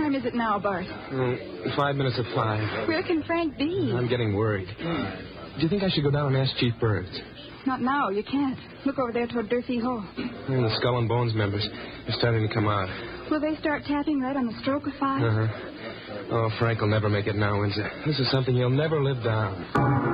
time is it now, Bart? 5 minutes of 5. Where can Frank be? I'm getting worried. Do you think I should go down and ask Chief Birds? Not now. You can't. Look over there toward Durfee Hall. The Skull and Bones members are starting to come out. Will they start tapping right on the stroke of 5? Oh, Frank will never make it now, Windsor. This is something he'll never live down.